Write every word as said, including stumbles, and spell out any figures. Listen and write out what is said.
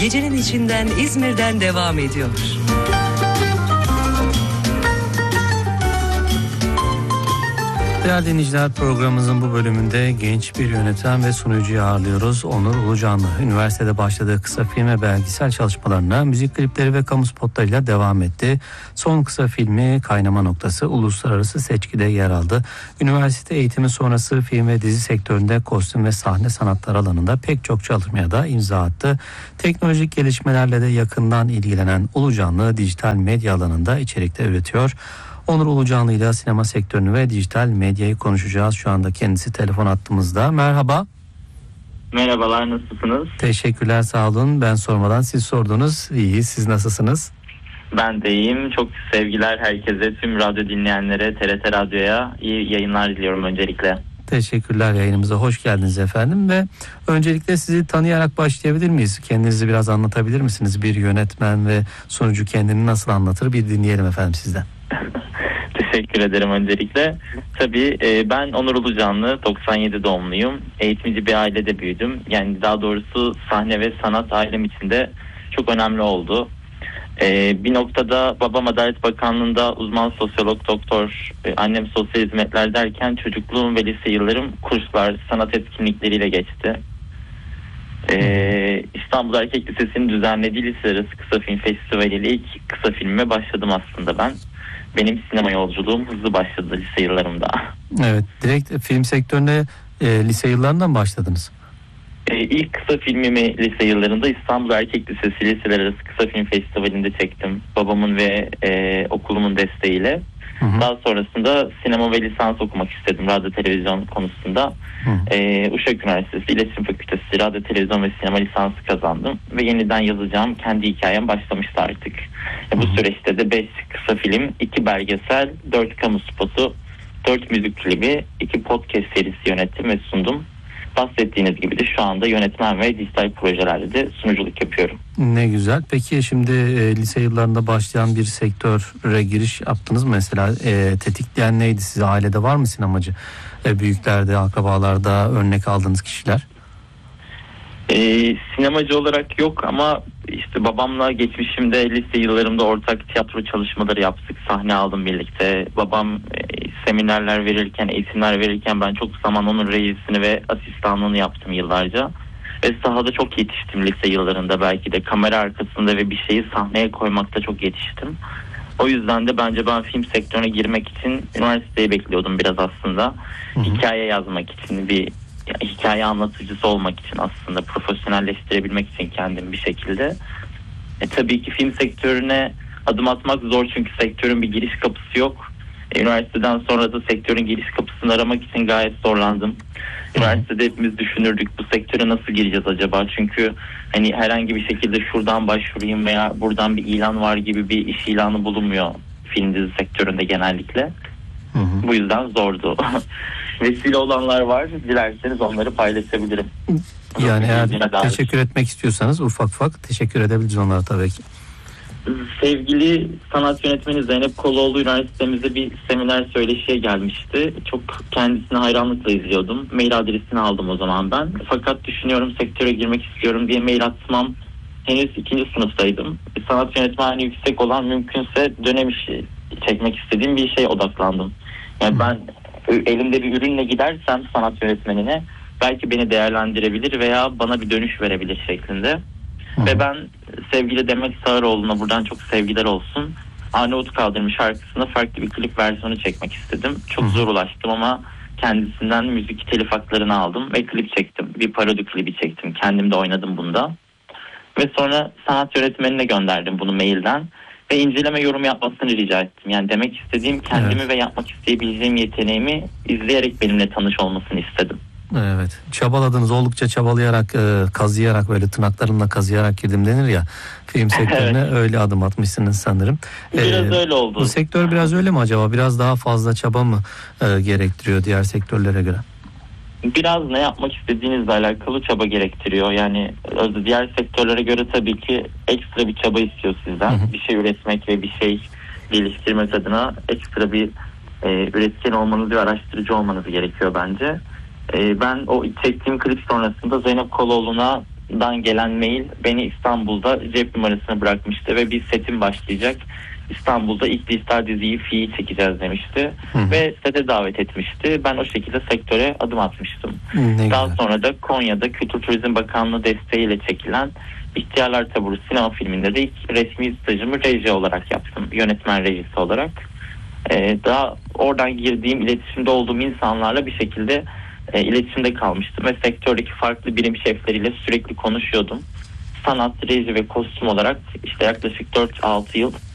gecenin içinden İzmir'den devam ediyor. Değerli dinleyiciler, programımızın bu bölümünde genç bir yönetmen ve sunucuyu ağırlıyoruz. Onur Ulucanlı, üniversitede başladığı kısa film ve belgesel çalışmalarına müzik klipleri ve kamu spotlarıyla devam etti. Son kısa filmi Kaynama Noktası uluslararası seçkide yer aldı. Üniversite eğitimi sonrası film ve dizi sektöründe kostüm ve sahne sanatları alanında pek çok çalışmaya da imza attı. Teknolojik gelişmelerle de yakından ilgilenen Ulucanlı dijital medya alanında içerikler üretiyor. Onur Ulucanlı ile sinema sektörünü ve dijital medyayı konuşacağız. Şu anda kendisi telefon hattımızda. Merhaba. Merhabalar, nasılsınız? Teşekkürler, sağ olun. Ben sormadan siz sordunuz. İyi, siz nasılsınız? Ben de iyiyim. Çok sevgiler herkese, tüm radyo dinleyenlere, T R T Radyo'ya iyi yayınlar diliyorum öncelikle. Teşekkürler, yayınımıza hoş geldiniz efendim ve öncelikle sizi tanıyarak başlayabilir miyiz? Kendinizi biraz anlatabilir misiniz? Bir yönetmen ve sunucu kendini nasıl anlatır, bir dinleyelim efendim sizden. Teşekkür ederim öncelikle. Tabii e, ben Onur Ulucanlı, doksan yedi doğumluyum. Eğitimci bir ailede büyüdüm. Yani daha doğrusu sahne ve sanat ailem içinde çok önemli oldu. E, bir noktada babam Adalet Bakanlığı'nda uzman sosyolog doktor, e, annem sosyal hizmetler derken çocukluğum ve lise yıllarım kurslar, sanat etkinlikleriyle geçti. Ee, İstanbul Erkek Lisesi'nin düzenlediği lise arası kısa film festivaliyle ilk kısa filmime başladım aslında ben. Benim sinema yolculuğum hızlı başladı lise yıllarımda. Evet, direkt film sektörüne e, lise yıllarından başladınız. Ee, ilk kısa filmimi lise yıllarında İstanbul Erkek Lisesi Liseler Arası Kısa Film Festivali'nde çektim. Babamın ve e, okulumun desteğiyle. Hı hı. Daha sonrasında sinema ve lisans okumak istedim radyo televizyon konusunda. Ee, Uşak Üniversitesi İletişim Fakültesi radyo televizyon ve sinema lisansı kazandım. Ve yeniden yazacağım kendi hikayem başlamıştı artık. Hı hı. Bu süreçte de beş kısa film, iki belgesel, dört kamu spotu, dört müzik klibi, iki podcast serisi yönettim ve sundum. Bahsettiğiniz gibi de şu anda yönetmen ve dijital projelerde de sunuculuk yapıyorum. Ne güzel. Peki şimdi e, lise yıllarında başlayan bir sektöre giriş yaptınız mı mesela? E, tetikleyen neydi size? Ailede var mı sinemacı? E, büyüklerde, akrabalarda örnek aldığınız kişiler? E, sinemacı olarak yok ama işte babamla geçmişimde lise yıllarımda ortak tiyatro çalışmaları yaptık. Sahne aldım birlikte. Babam e, seminerler verirken, eğitimler verirken ben çok zaman onun reisini ve asistanlığını yaptım yıllarca. Ve sahada çok yetiştim lise yıllarında, belki de kamera arkasında ve bir şeyi sahneye koymakta çok yetiştim. O yüzden de bence ben film sektörüne girmek için üniversiteyi bekliyordum biraz aslında. Hı hı. Hikaye yazmak için, bir hikaye anlatıcısı olmak için, aslında profesyonelleştirebilmek için kendim bir şekilde. E, tabii ki film sektörüne adım atmak zor çünkü sektörün bir giriş kapısı yok. E, üniversiteden sonra da sektörün giriş kapısını aramak için gayet zorlandım. Üniversitede hepimiz düşünürdük, bu sektöre nasıl gireceğiz acaba? Çünkü hani herhangi bir şekilde şuradan başvurayım veya buradan bir ilan var gibi bir iş ilanı bulunmuyor film dizi sektöründe genellikle. Hı hı. Bu yüzden zordu. Vesile olanlar var. Dilerseniz onları paylaşabilirim. Yani eğer teşekkür etmek istiyorsanız ufak ufak teşekkür edebiliriz onlara tabii ki. Sevgili sanat yönetmeni Zeynep Koloğlu üniversitemizde bir seminer söyleşiye gelmişti. Çok kendisine hayranlıkla izliyordum. Mail adresini aldım o zaman ben. Fakat düşünüyorum sektöre girmek istiyorum diye mail atmam. Henüz ikinci sınıftaydım. Sanat yönetmenliği yüksek olan, mümkünse dönem işi çekmek istediğim bir şeye odaklandım. Yani ben elimde bir ürünle gidersem sanat yönetmenine belki beni değerlendirebilir veya bana bir dönüş verebilir şeklinde. Hı. Ve ben sevgili Demet Sağıroğlu'na buradan çok sevgiler olsun, Arnavut Kaldırımı şarkısında farklı bir klip versiyonu çekmek istedim. Çok Hı. zor ulaştım ama kendisinden müzik telif haklarını aldım ve klip çektim. Bir parodi klibi çektim. Kendim de oynadım bunda. Ve sonra sanat yönetmenine gönderdim bunu mailden. Ve inceleme yorum yapmasını rica ettim. Yani demek istediğim, kendimi evet. ve yapmak isteyebileceğim yeteneğimi izleyerek benimle tanış olmasını istedim. Evet. Çabaladınız, oldukça çabalayarak, e, kazıyarak, böyle tırnaklarımla kazıyarak girdim denir ya. Film sektörüne evet. öyle adım atmışsınız sanırım. Biraz ee, öyle oldu. Bu sektör biraz öyle mi acaba? Biraz daha fazla çaba mı e, gerektiriyor diğer sektörlere göre? Biraz ne yapmak istediğinizle alakalı çaba gerektiriyor. Yani diğer sektörlere göre tabii ki ekstra bir çaba istiyor sizden. Hı hı. Bir şey üretmek ve bir şey geliştirmek adına ekstra bir e, üretken olmanız ve araştırıcı olmanız gerekiyor bence. E, ben o çektiğim klip sonrasında Zeynep Koloğlu'na babamdan gelen mail beni İstanbul'da cep numarasını bırakmıştı ve bir setim başlayacak. İstanbul'da ilk dijital diziyi Fi'yi çekeceğiz demişti. Hı. Ve sete davet etmişti. Ben o şekilde sektöre adım atmıştım. Ne Daha güzel. sonra da Konya'da Kültür Turizm Bakanlığı desteğiyle çekilen İhtiyarlar Taburu sinema filminde de ilk resmi stajımı reji olarak yaptım. Yönetmen rejisi olarak. Ee, daha oradan girdiğim, iletişimde olduğum insanlarla bir şekilde e, iletişimde kalmıştım. Ve sektördeki farklı birim şefleriyle sürekli konuşuyordum. Sanat, reji ve kostüm olarak işte yaklaşık dört altı yıl